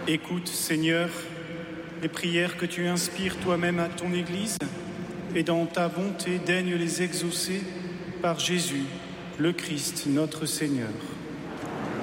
Écoute, Seigneur, les prières que tu inspires toi-même à ton Église, et dans ta bonté, daigne les exaucer par Jésus, le Christ, notre Seigneur.